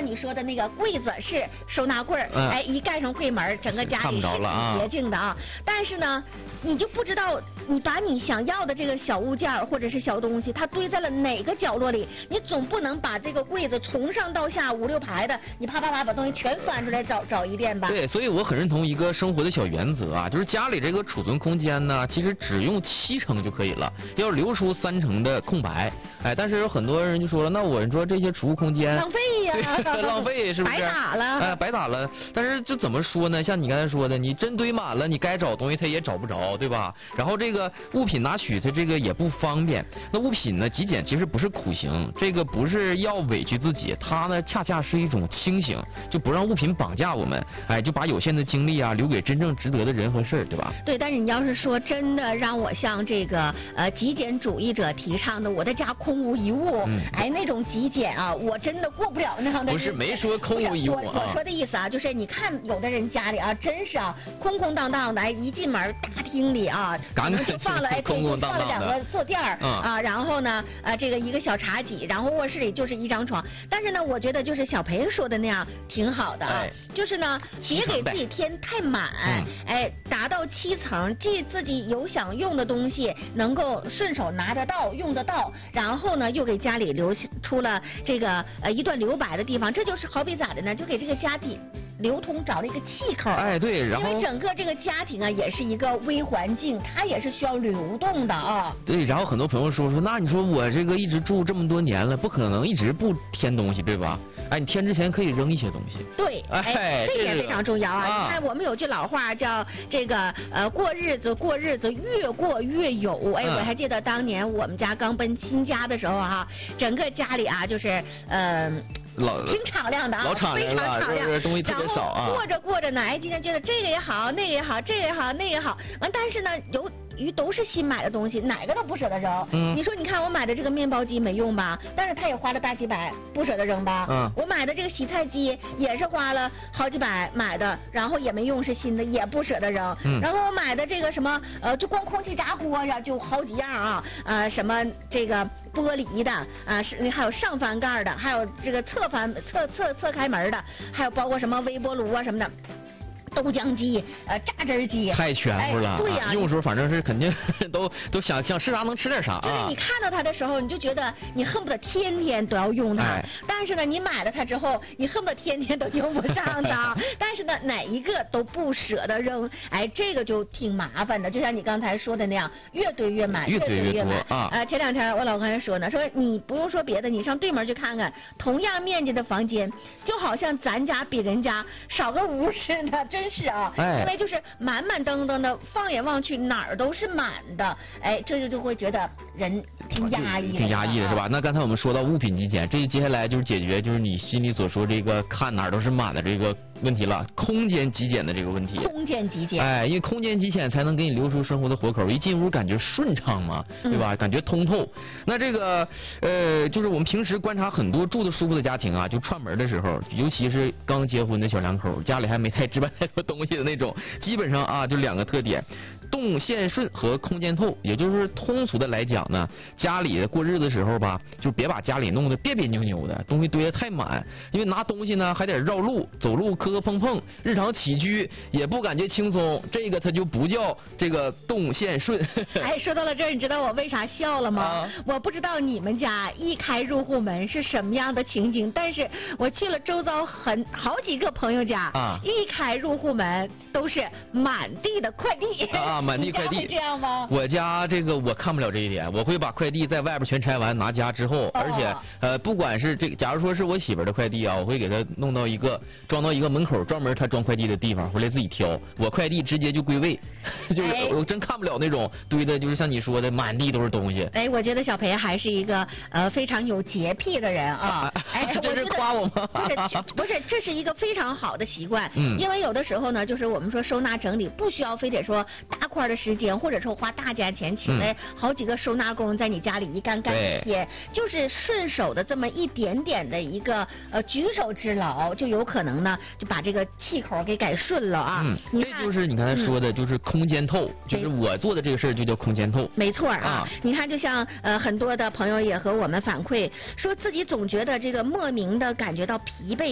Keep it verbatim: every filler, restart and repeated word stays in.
像你说的那个柜子是收纳柜儿，嗯、哎，一盖上柜门，整个家里是很洁净的啊。但是呢，你就不知道你把你想要的这个小物件或者是小东西，它堆在了哪个角落里，你总不能把这个柜子从上到下五六排的，你啪啪啪把东西全翻出来找找一遍吧。 对，所以我很认同一个生活的小原则啊，就是家里这个储存空间呢，其实只用七成就可以了，要留出三成的空白。哎，但是有很多人就说了，那我说这些储物空间浪费呀， 浪费是不是？ 白打了， 哎，白打了。但是就怎么说呢？像你刚才说的，你真堆满了，你该找东西它也找不着，对吧？然后这个物品拿取它这个也不方便。那物品呢，极简其实不是苦行，这个不是要委屈自己，它呢恰恰是一种清醒，就不让物品绑架我们，哎，就把有限的精力啊留给真正值得的人和事儿，对吧？ 对，但是你要是说真的让我像这个呃极简主义者提倡的，我的家空无一物，嗯、哎，那种极简啊，我真的过不了那样的日子。 不是，没说空无一物啊。 我我说的意思啊，就是你看有的人家里啊，真是啊空空荡荡的，哎，一进门大厅里啊，可能就放了哎空空荡荡的， 放了两个坐垫儿、嗯、啊，然后呢啊这个一个小茶几，然后卧室里就是一张床。但是呢，我觉得就是小裴说的那样挺好的啊，哎、就是呢别给自己添太满，嗯、哎，达到七层，既自己有想用的东西能够顺手拿得到、用得到，然后呢又给家里留出了这个呃一段留白的地方，这就是好比咋的呢？就给这个家庭流通找了一个气口。 哎，对，然后因为整个这个家庭啊也是一个微环境，它也是需要流动的啊。 对，然后很多朋友说说，那你说我这个一直住这么多年了，不可能一直不添东西，对吧？哎，你添之前可以扔一些东西。 对，哎，这也非常重要啊！ 啊你看，我们有句老话叫这个呃，过日子过日子越过越有。哎， 嗯、 我还记得当年我们家刚搬新家的时候哈、啊，整个家里啊就是呃。 老挺敞亮的啊， 老敞亮了， 非常敞亮， 东西特别少啊。 过着过着呢，哎，今天觉得这个也好，那个也好，这个也好，那个也好，完，但是呢，由于都是新买的东西，哪个都不舍得扔。嗯。你说，你看我买的这个面包机没用吧？但是他也花了大几百，不舍得扔吧？嗯。我买的这个洗菜机也是花了好几百买的，然后也没用，是新的，也不舍得扔。嗯。然后我买的这个什么呃，就光空气炸锅呀，就好几样啊，呃，什么这个。玻璃的啊，是还有上翻盖的，还有这个侧翻侧侧侧开门的，还有包括什么微波炉啊什么的。豆浆机、呃榨汁机， 太全乎了。 哎、对呀、啊， 用的时候反正是肯定都都想想吃啥能吃点啥啊。 就是你看到它的时候，你就觉得你恨不得天天都要用它。哎、但是呢，你买了它之后，你恨不得天天都用不上它。但是呢，哪一个都不舍得扔，哎，这个就挺麻烦的。就像你刚才说的那样，越堆越满， 越堆越越满啊。 呃，前两天我老公还说呢，说你不用说别的，你上对门去看看，同样面积的房间，就好像咱家比人家少个屋似的，真。是啊， 哎、 因为就是满满登登的，放眼望去哪儿都是满的，哎，这就就会觉得人挺压抑的， 挺压抑的是吧？那刚才我们说到物品极简，这接下来就是解决就是你心里所说这个看哪儿都是满的这个问题了，空间极简的这个问题。 空间极简， 哎，因为空间极简才能给你留出生活的活口，一进屋感觉顺畅嘛，对吧？嗯、感觉通透。那这个呃，就是我们平时观察很多住的舒服的家庭啊，就串门的时候，尤其是刚结婚的小两口，家里还没太置办太多东西的那种，基本上啊就两个特点：动线顺和空间透。也就是通俗的来讲呢，家里过日子的时候吧，就别把家里弄得别别扭扭的，东西堆得太满，因为拿东西呢还得绕路，走路磕磕碰碰，日常起居也不感觉轻松，这个它就不叫这个动线顺。 哎，说到了这儿，你知道我为啥笑了吗？啊、我不知道你们家一开入户门是什么样的情景，但是我去了周遭很好几个朋友家，啊、一开入户门都是满地的快递。 啊，满地快递。 会这样吗？ 我家这个我看不了这一点，我会把快递在外边全拆完拿家之后，哦、而且呃，不管是这个，假如说是我媳妇的快递啊，我会给她弄到一个装到一个门口专门她装快递的地方，回来自己挑。我快递直接就归位，就是我真看不了那种堆的，就是像你说的满地都是东西。 哎，我觉得小裴还是一个呃非常有洁癖的人啊。哎， 这是夸我吗？ 不是，不是，这是一个非常好的习惯。嗯。因为有的时候呢，就是我们说收纳整理，不需要非得说大块的时间，或者说花大价钱请来好几个收纳工在你家里一干干一天，就是顺手的这么一点点的一个呃举手之劳，就有可能呢就把这个气口给改顺了啊。 嗯，这就是你刚才说的，就是空间透，就是我做的这个事儿就叫空间透。 没错啊，你看，就像呃很多的朋友也和我们反馈，说自己总觉得这个莫名的感觉到疲惫。